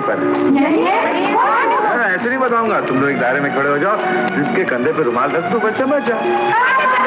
पर ऐसे नहीं बताऊंगा। तुम लोग एक दायरे में खड़े हो जाओ, जिसके कंधे पे रुमाल रख दो, बच्चा बच जाओ।